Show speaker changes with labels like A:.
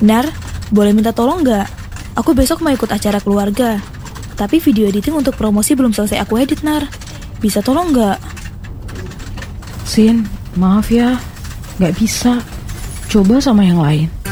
A: Nar, boleh minta tolong nggak? Aku besok mau ikut acara keluarga. Tapi video editing untuk promosi belum selesai aku edit, Nar. Bisa tolong nggak?
B: Sin, maaf ya, nggak bisa. Coba sama yang lain.